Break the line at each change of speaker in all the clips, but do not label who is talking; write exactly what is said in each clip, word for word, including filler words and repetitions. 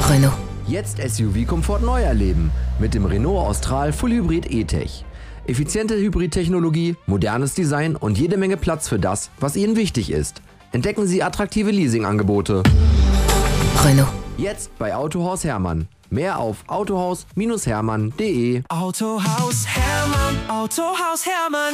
Renault.
Jetzt S U V-Komfort neu erleben mit dem Renault Austral Full Hybrid E-Tech. Effiziente Hybrid-Technologie, modernes Design und jede Menge Platz für das, was Ihnen wichtig ist. Entdecken Sie attraktive Leasingangebote.
Renault.
Jetzt bei Autohaus Hermann. Mehr auf autohaus Hermann punkt de.
Autohaus Hermann, Autohaus Hermann.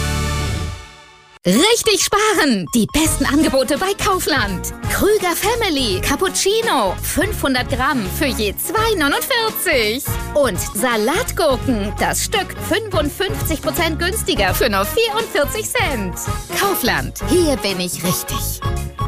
Richtig sparen! Die besten Angebote bei Kaufland. Krüger Family Cappuccino fünfhundert Gramm für je zwei neunundvierzig. Und Salatgurken, das Stück fünfundfünfzig Prozent günstiger für nur vierundvierzig Cent. Kaufland, hier bin ich richtig.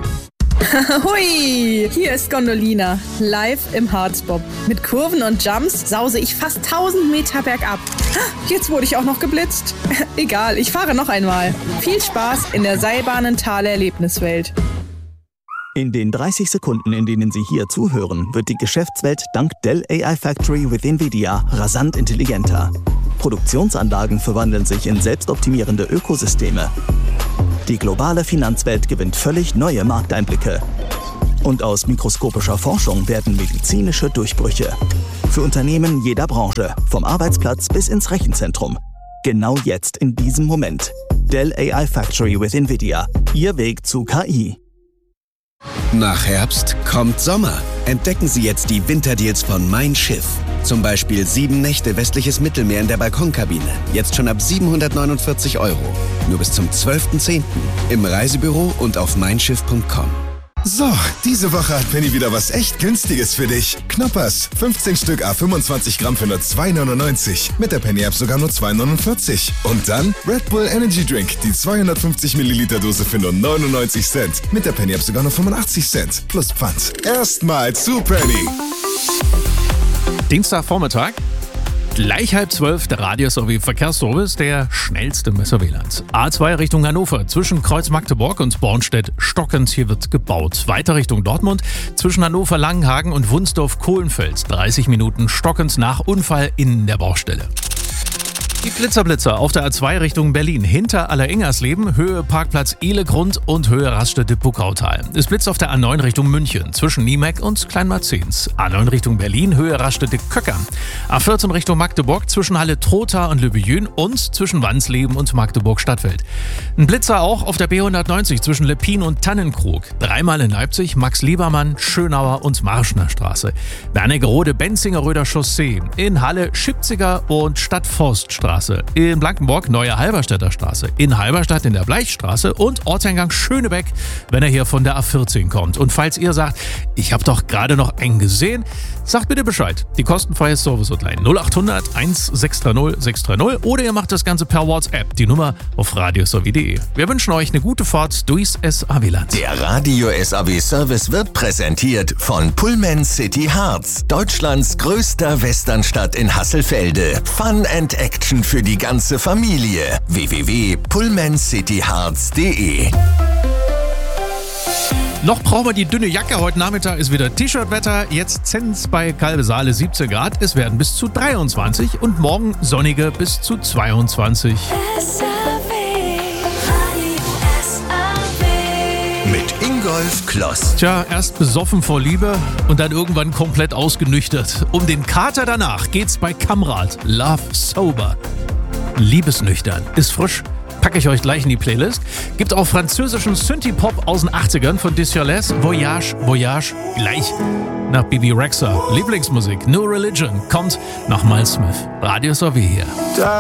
Hui, hier ist Gondolina, live im Harzbob. Mit Kurven und Jumps sause ich fast tausend Meter bergab. Jetzt wurde ich auch noch geblitzt. Egal, ich fahre noch einmal. Viel Spaß in der Seilbahnenthaler Erlebniswelt.
In den dreißig Sekunden, in denen Sie hier zuhören, wird die Geschäftswelt dank Dell A I Factory with NVIDIA rasant intelligenter. Produktionsanlagen verwandeln sich in selbstoptimierende Ökosysteme. Die globale Finanzwelt gewinnt völlig neue Markteinblicke. Und aus mikroskopischer Forschung werden medizinische Durchbrüche. Für Unternehmen jeder Branche, vom Arbeitsplatz bis ins Rechenzentrum. Genau jetzt, in diesem Moment. Dell A I Factory with NVIDIA. Ihr Weg zu K I.
Nach Herbst kommt Sommer. Entdecken Sie jetzt die Winterdeals von Mein Schiff. Zum Beispiel sieben Nächte westliches Mittelmeer in der Balkonkabine. Jetzt schon ab siebenhundertneunundvierzig Euro. Nur bis zum zwölften zehnten im Reisebüro und auf mein schiff punkt com.
So, diese Woche hat Penny wieder was echt Günstiges für dich. Knoppers, fünfzehn Stück à fünfundzwanzig Gramm für nur zwei neunundneunzig. Mit der Penny-App sogar nur zwei neunundvierzig. Und dann Red Bull Energy Drink, die zweihundertfünfzig Milliliter Dose für nur neunundneunzig Cent. Mit der Penny-App sogar nur fünfundachtzig Cent. Plus Pfand. Erstmal zu Penny.
Dienstagvormittag, gleich halb zwölf, der Radius sowie Verkehrsservice, der schnellste Messerwählerns. A zwei Richtung Hannover, zwischen Kreuz Magdeburg und Bornstedt-Stockens, hier wird gebaut. Weiter Richtung Dortmund, zwischen Hannover-Langenhagen und Wunsdorf-Kohlenfels, dreißig Minuten Stockens nach Unfall in der Baustelle. Die Blitzerblitzer auf der A zwei Richtung Berlin, hinter Alleringersleben, Höhe Parkplatz Ehlegrund und Höhe Raststätte Buckautal. Es blitzt auf der A neun Richtung München, zwischen Niemeck und Kleinmarzens. A neun Richtung Berlin, Höhe Raststätte Köckern. A vierzehn Richtung Magdeburg, zwischen Halle Trotha und Lübbejün und zwischen Wansleben und Magdeburg-Stadtfeld. Ein Blitzer auch auf der B hundertneunzig zwischen Leppin und Tannenkrug. Dreimal in Leipzig, Max-Liebermann, Schönauer und Marschner Straße. Wernigerode, Benzingerröder Chaussee. In Halle Schipziger und Stadtforststraße. In Blankenburg Neue Halberstädter Straße, in Halberstadt in der Bleichstraße und Ortseingang Schönebeck, wenn er hier von der A vierzehn kommt. Und falls ihr sagt, ich habe doch gerade noch einen gesehen, sagt bitte Bescheid. Die kostenfreie Service-Hotline null acht hundert eins sechs drei null sechs drei null oder ihr macht das Ganze per WhatsApp, die Nummer auf radiosowie punkt de. Wir wünschen euch eine gute Fahrt durchs S A W-Land.
Der Radio S A W-Service wird präsentiert von Pullman City Harz, Deutschlands größter Westernstadt in Hasselfelde. Fun and Action für die ganze Familie. w w w punkt pullman city harz punkt de.
Noch brauchen wir die dünne Jacke. Heute Nachmittag ist wieder T-Shirt-Wetter. Jetzt Zenz bei Calvesale siebzehn Grad. Es werden bis zu dreiundzwanzig und morgen sonnige bis zu zweiundzwanzig.
Mit Ingolf Kloss.
Tja, erst besoffen vor Liebe und dann irgendwann komplett ausgenüchtert. Um den Kater danach geht's bei Kamrat. Love Sober. Liebesnüchtern. Ist frisch. Packe ich euch gleich in die Playlist. Gibt auch französischen Synthie-Pop aus den achtzigern von Disciolès. Voyage, Voyage, gleich nach Bibi Rexha. Lieblingsmusik, New Religion, kommt nach Miles Smith. Radio Sowie hier.